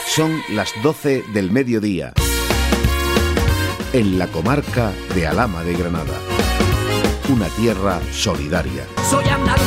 Son las 12 del mediodía. En la comarca de Alhama de Granada. Una tierra solidaria. Soy andaluz.